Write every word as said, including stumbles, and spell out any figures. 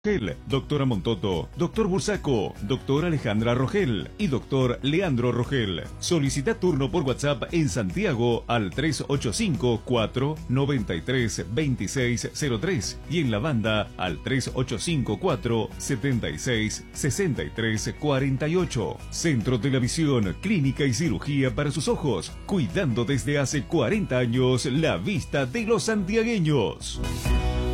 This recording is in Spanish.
Rogel, doctora Montoto, doctor Bursaco, doctora Alejandra Rogel y doctor Leandro Rogel. Solicita turno por WhatsApp en Santiago al tres ocho cinco, cuatro nueve tres, dos seis cero tres y en la banda al tres ocho cinco, cuatro siete seis, seis tres cuatro ocho. Centro de la Visión, clínica y cirugía para sus ojos, cuidando desde hace cuarenta años la vista de los santiagueños.